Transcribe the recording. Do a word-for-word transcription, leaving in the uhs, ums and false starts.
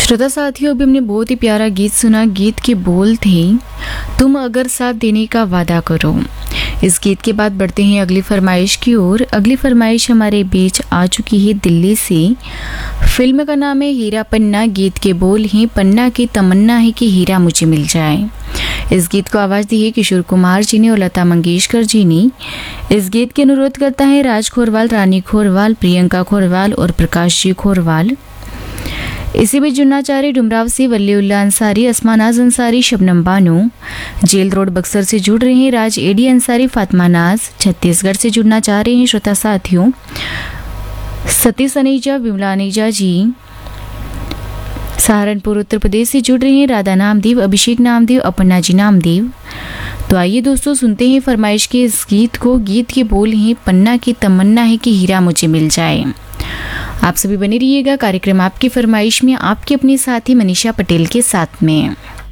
श्रोता साथियों, अभी हमने बहुत ही प्यारा गीत सुना। गीत के बोल थे, तुम अगर साथ देने का वादा करो। इस गीत के बाद बढ़ते हैं अगली फरमाइश की ओर। अगली फरमाइश हमारे बीच आ चुकी है दिल्ली से। फिल्म का नाम है हीरा पन्ना। गीत के बोल हैं, पन्ना की तमन्ना है कि हीरा मुझे मिल जाए। इस गीत को आवाज़ दी है किशोर कुमार जी ने और लता मंगेशकर जी ने। इस गीत के अनुरोध करता है राज खोरवाल, रानी खोरवाल, प्रियंका खोरवाल और प्रकाश जी खोरवाल। इसी बीच जुड़ना चाह रहे डुमराव से वल्लीउल्लाह अंसारी, अस्मानाज अंसारी, शबनम बानो। जेल रोड बक्सर से जुड़ रहे हैं राज एडी अंसारी, फातिमा नाज। छत्तीसगढ़ से जुड़ना चाह रहे हैं श्रोता साथियों सतीश अनेजा, विमला अनेजा जी। सहारनपुर उत्तर प्रदेश से जुड़ रहे हैं राधा नामदेव, अभिषेक नामदेव, अपन्ना जी नामदेव। तो आइए दोस्तों, सुनते हैं फरमाइश के इस गीत को। गीत के बोल हैं, पन्ना की तमन्ना है कि हीरा मुझे मिल जाए। आप सभी बने रहिएगा कार्यक्रम आपकी फरमाइश में, आपके अपने साथी मनीषा पटेल के साथ में।